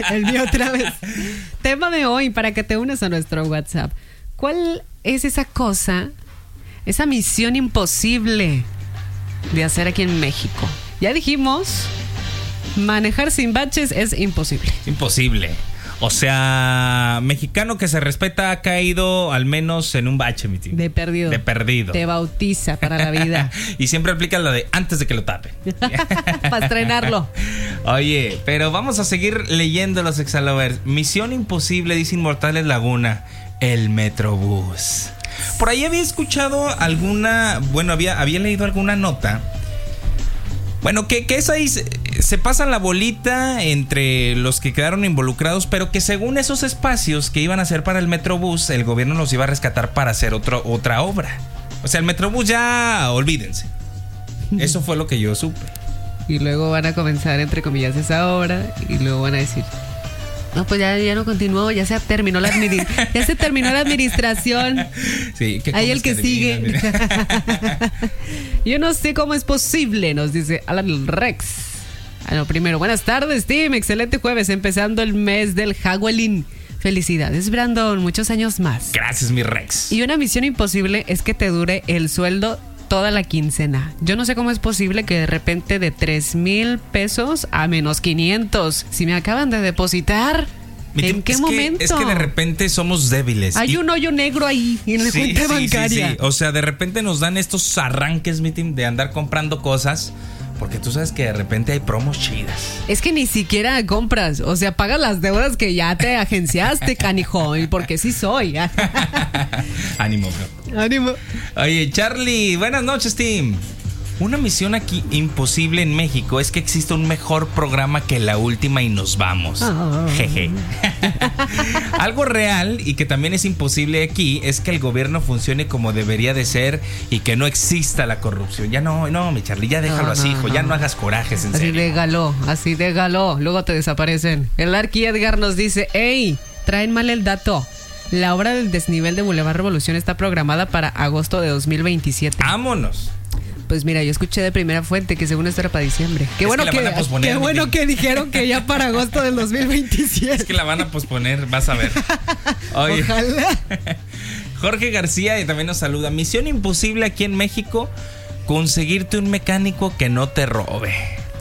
El mío otra vez. Tema de hoy, para que te unas a nuestro WhatsApp. ¿Cuál es esa cosa, esa misión imposible de hacer aquí en México? Ya dijimos, manejar sin baches es imposible. Imposible. O sea, mexicano que se respeta ha caído al menos en un bache, mi tío. De perdido. De perdido. Te bautiza para la vida. Y siempre aplica la de antes de que lo tapen. Para estrenarlo. Oye, pero vamos a seguir leyendo los Exalovers. Misión imposible, dice Inmortales Laguna, el Metrobús. Por ahí había escuchado había leído alguna nota. Bueno, que es ahí, se pasan la bolita entre los que quedaron involucrados, pero que según esos espacios que iban a hacer para el Metrobús, el gobierno los iba a rescatar para hacer otra obra. O sea, el Metrobús ya, olvídense. Eso fue lo que yo supe. Y luego van a comenzar, entre comillas, esa obra, y luego van a decir, no, pues ya no continuó, ya se terminó la administración. Sí, ahí el que sigue. Yo no sé cómo es posible, nos dice Alan Rex. Bueno, primero, buenas tardes, Tim. Excelente jueves, empezando el mes del Halloween. Felicidades, Brandon, muchos años más. Gracias, mi Rex. Y una misión imposible es que te dure el sueldo toda la quincena. Yo no sé cómo es posible que de repente de 3,000 pesos a menos 500, si me acaban de depositar, ¿en qué momento? Es que de repente somos débiles. Hay un hoyo negro ahí en la cuenta bancaria. Sí. O sea, de repente nos dan estos arranques, meeting, de andar comprando cosas, porque tú sabes que de repente hay promos chidas. Es que ni siquiera compras, o sea, pagas las deudas que ya te agenciaste, canijo, y porque sí soy. Ánimo, bro. Ánimo. Oye, Charlie, buenas noches, Tim. Una misión aquí imposible en México es que exista un mejor programa que La Última y Nos Vamos. Jeje. Algo real y que también es imposible aquí es que el gobierno funcione como debería de ser y que no exista la corrupción. Ya no, mi Charlie, ya déjalo así, hijo. Ya no hagas corajes, en serio. Así de galó. Luego te desaparecen. El Arqui Edgar nos dice, ¡ey! Traen mal el dato. La obra del desnivel de Boulevard Revolución está programada para agosto de 2027. ¡Vámonos! Pues mira, yo escuché de primera fuente que según esto era para diciembre. Qué bueno que dijeron que ya para agosto del 2027. Es que la van a posponer, vas a ver. Oye. Ojalá. Jorge García y también nos saluda. Misión imposible aquí en México, conseguirte un mecánico que no te robe.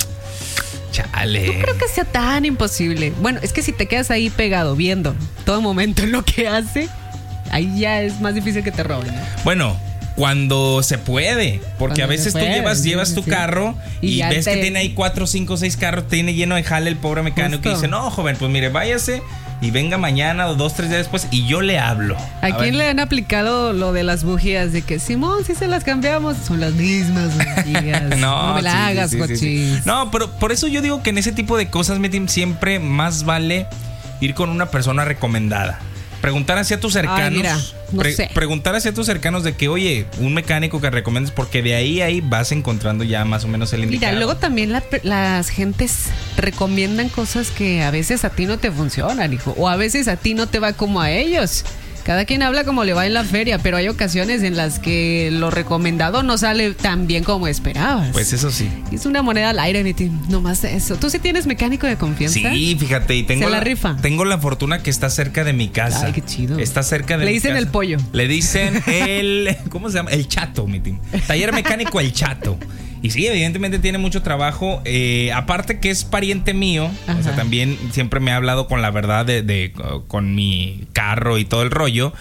Chale. No creo que sea tan imposible. Bueno, es que si te quedas ahí pegado viendo todo momento lo que hace, ahí ya es más difícil que te roben, ¿no? Bueno, cuando se puede, porque a veces tú llevas tu carro y ves que tiene ahí 4, 5, 6 carros, tiene lleno de jale el pobre mecánico. Justo. Y dice, no, joven, pues mire, váyase y venga mañana o 2, 3 días después y yo le hablo. ¿A quién le han aplicado lo de las bujías? De que, Simón, si se las cambiamos, son las mismas bujías. No me la hagas, cochis. Sí. No, pero por eso yo digo que en ese tipo de cosas, Metim, siempre más vale ir con una persona recomendada. Preguntar hacia tus cercanos. Ay, mira, no sé. Preguntar hacia tus cercanos de que, oye, un mecánico que recomiendes, porque de ahí vas encontrando ya más o menos el indicado. Mira, luego también las gentes recomiendan cosas que a veces a ti no te funcionan, hijo. O a veces a ti no te va como a ellos. Cada quien habla como le va en la feria, pero hay ocasiones en las que lo recomendado no sale tan bien como esperabas. Pues eso sí. Es una moneda al aire, Niti. Nomás eso. ¿Tú sí tienes mecánico de confianza? Sí, fíjate. Y tengo rifa. Tengo la fortuna que está cerca de mi casa. Ay, qué chido. Está cerca de mi casa. Le dicen el pollo. Le dicen ¿cómo se llama? El Chato, mi team. Taller mecánico El Chato. Y sí, evidentemente tiene mucho trabajo. Aparte que es pariente mío. Ajá. O sea, también siempre me ha hablado con la verdad con mi carro y todo el rollo.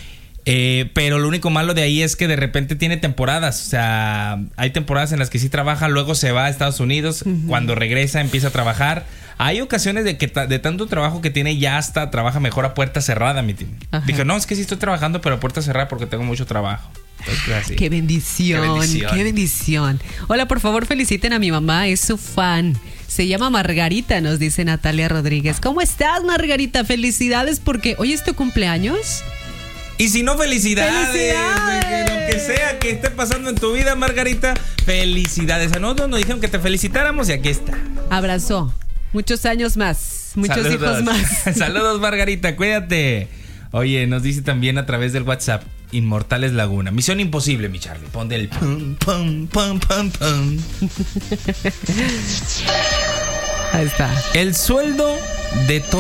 Pero lo único malo de ahí es que de repente tiene temporadas. O sea, hay temporadas en las que sí trabaja, luego se va a Estados Unidos. Uh-huh. Cuando regresa empieza a trabajar. Hay ocasiones de que de tanto trabajo que tiene ya hasta trabaja mejor a puerta cerrada, mi team. Dije, no, es que sí estoy trabajando, pero a puerta cerrada porque tengo mucho trabajo. Entonces, qué bendición, qué bendición. Hola, por favor feliciten a mi mamá, es su fan. Se llama Margarita, nos dice Natalia Rodríguez. ¿Cómo estás, Margarita? Felicidades porque hoy es tu cumpleaños. Y si no, felicidades. Lo que sea que esté pasando en tu vida, Margarita, felicidades. A nosotros nos dijeron que te felicitáramos y aquí está. Abrazo. Muchos años más, muchos hijos más. Saludos, Margarita, cuídate. Oye, nos dice también a través del WhatsApp Inmortales Laguna. Misión imposible, mi Charlie. Ponte el pum, pum, pum, pum, pum. Ahí está. El sueldo de todo